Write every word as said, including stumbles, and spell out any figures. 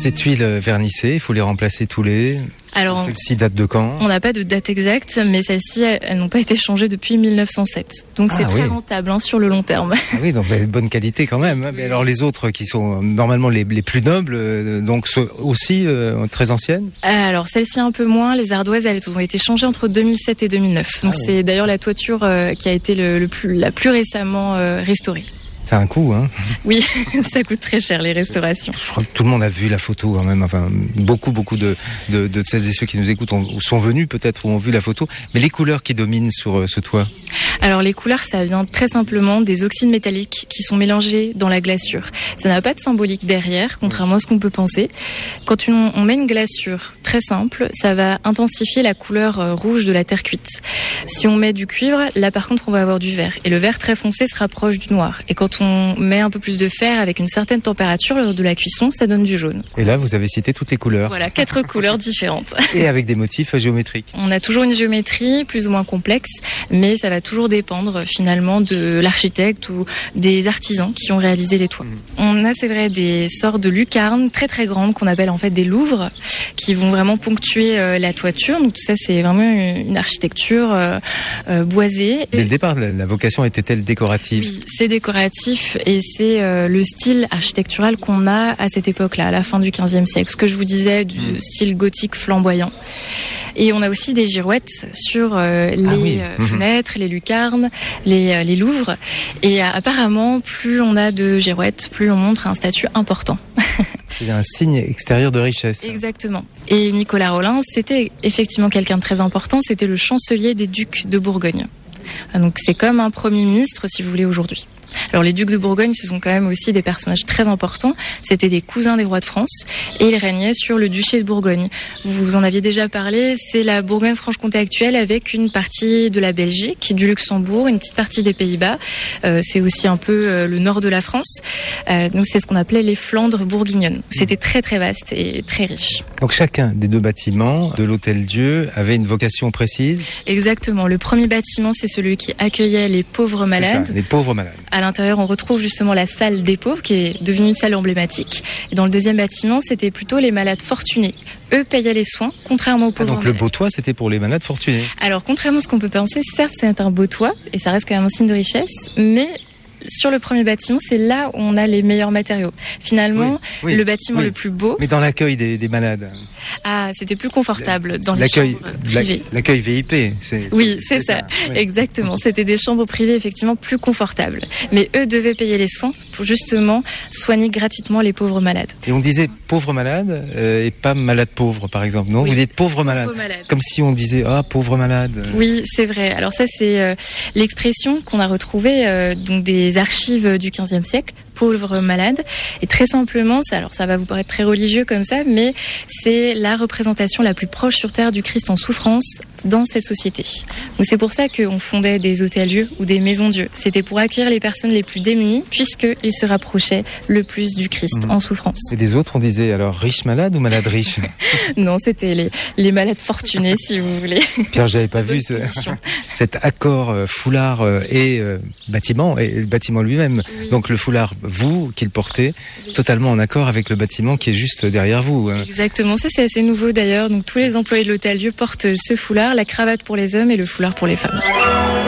Ces tuiles vernissées, il faut les remplacer tous les... Alors, celles-ci datent de quand? On n'a pas de date exacte, mais celles-ci, elles n'ont pas été changées depuis mille neuf cent sept. Donc ah, c'est très oui. rentable hein, sur le long terme. Ah oui, donc bonne qualité quand même. Hein. Mais alors les autres qui sont normalement les, les plus nobles, euh, donc sont aussi euh, très anciennes? Alors celles-ci un peu moins. Les ardoises, elles ont été changées entre deux mille sept et deux mille neuf. Donc ah, c'est oui. d'ailleurs la toiture euh, qui a été le, le plus, la plus récemment euh, restaurée. C'est un coût, hein? Oui, ça coûte très cher, les restaurations. Je crois que tout le monde a vu la photo, quand même. Enfin, beaucoup, beaucoup de, de, de celles et ceux qui nous écoutent ont, sont venus, peut-être, ou ont vu la photo. Mais les couleurs qui dominent sur euh, ce toit? Alors, les couleurs, ça vient très simplement des oxydes métalliques qui sont mélangés dans la glaçure. Ça n'a pas de symbolique derrière, contrairement à ce qu'on peut penser. Quand on, on met une glaçure très simple, ça va intensifier la couleur euh, rouge de la terre cuite. Si on met du cuivre, là, par contre, on va avoir du vert. Et le vert très foncé se rapproche du noir. Et quand on met un peu plus de fer avec une certaine température lors de la cuisson, ça donne du jaune. Et là, vous avez cité toutes les couleurs. Voilà, quatre couleurs différentes. Et avec des motifs géométriques. On a toujours une géométrie plus ou moins complexe, mais ça va toujours dépendre finalement de l'architecte ou des artisans qui ont réalisé les toits. Mmh. On a, c'est vrai, des sortes de lucarnes très très grandes qu'on appelle en fait des louvres, qui vont vraiment ponctuer euh, la toiture. Donc tout ça, c'est vraiment une architecture euh, euh, boisée. Dès le départ, la, la vocation était-elle décorative? Oui, c'est décoratif. Et c'est euh, le style architectural qu'on a à cette époque-là, à la fin du quinzième siècle. Ce que je vous disais, du mmh. style gothique flamboyant. Et on a aussi des girouettes sur euh, les ah oui. euh, fenêtres, mmh. les lucarnes, les, euh, les louvres. Et euh, apparemment, plus on a de girouettes, plus on montre un statut important. C'est un signe extérieur de richesse. Exactement. Et Nicolas Rolin, c'était effectivement quelqu'un de très important. C'était le chancelier des ducs de Bourgogne. Donc c'est comme un premier ministre, si vous voulez, aujourd'hui. Alors les ducs de Bourgogne, ce sont quand même aussi des personnages très importants. C'était des cousins des rois de France et ils régnaient sur le duché de Bourgogne. Vous en aviez déjà parlé, c'est la Bourgogne-Franche-Comté actuelle avec une partie de la Belgique, du Luxembourg, une petite partie des Pays-Bas. Euh, c'est aussi un peu euh, le nord de la France. Euh, donc c'est ce qu'on appelait les Flandres bourguignonnes. C'était très très vaste et très riche. Donc chacun des deux bâtiments de l'Hôtel-Dieu avait une vocation précise? Exactement. Le premier bâtiment, c'est celui qui accueillait les pauvres malades. C'est ça, les pauvres malades. À l'intérieur, on retrouve justement la salle des pauvres qui est devenue une salle emblématique. Et dans le deuxième bâtiment, c'était plutôt les malades fortunés. Eux payaient les soins, contrairement aux pauvres ah, donc malades. Le beau toit, c'était pour les malades fortunés? Alors, contrairement à ce qu'on peut penser, certes, c'est un beau toit, et ça reste quand même un signe de richesse, mais sur le premier bâtiment, c'est là où on a les meilleurs matériaux. Finalement, oui, oui, le bâtiment oui. le plus beau... Mais dans l'accueil des, des malades. Ah, c'était plus confortable dans les chambres privées. L'accueil V I P. C'est, oui, c'est, c'est ça. ça. Oui. Exactement. C'était des chambres privées, effectivement, plus confortables. Mais eux devaient payer les soins pour justement soigner gratuitement les pauvres malades. Et on disait pauvre malade euh, et pas malade pauvre, par exemple. Non, oui. Vous dites pauvre, pauvre malade. malade. Comme si on disait, ah, pauvre malade. Oui, c'est vrai. Alors ça, c'est euh, l'expression qu'on a retrouvée euh, donc des archives du quinzième siècle, pauvre malade. Et très simplement, ça, alors ça va vous paraître très religieux comme ça, mais c'est la représentation la plus proche sur Terre du Christ en souffrance dans cette société. Donc c'est pour ça qu'on fondait des hôtels-lieux ou des maisons-dieux. C'était pour accueillir les personnes les plus démunies, puisqu'ils se rapprochaient le plus du Christ mmh. en souffrance. Et les autres, on disait alors riche malade ou malade riche? Non, c'était les, les malades fortunés, si vous voulez. Pierre, j'avais pas vu ce, cet accord euh, foulard euh, et euh, bâtiment, et le bâtiment lui-même. Oui. Donc le foulard, vous, qui le portez, oui. totalement en accord avec le bâtiment qui est juste derrière vous. Hein. Exactement, ça c'est assez nouveau d'ailleurs. Donc tous les employés de l'hôtel-lieu portent ce foulard, la cravate pour les hommes et le foulard pour les femmes.